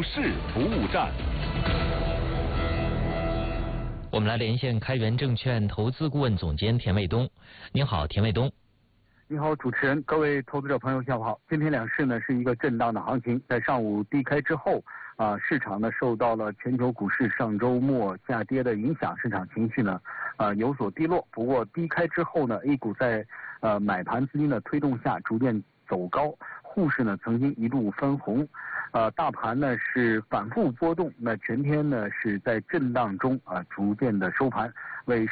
市服务站。 我们来连线开源证券投资顾问总监田卫东。您好，田卫东。 你好，主持人，各位投资者朋友，下午好。今天两市呢是一个震荡的行情，在上午低开之后，市场呢受到了全球股市上周末下跌的影响，市场情绪呢有所低落。不过低开之后呢 ，A 股在买盘资金的推动下逐渐走高，沪市呢曾经一度翻红，大盘呢是反复波动，那全天呢是在震荡中逐渐的收盘，为